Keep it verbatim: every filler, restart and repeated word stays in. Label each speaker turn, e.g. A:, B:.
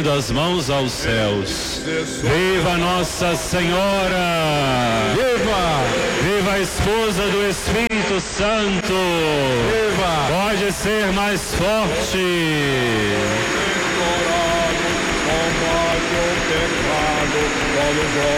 A: erguendo as mãos aos céus. Viva Nossa Senhora!
B: Viva!
A: Viva a esposa do Espírito Santo!
B: Viva!
A: Pode ser mais forte!
C: Pecado,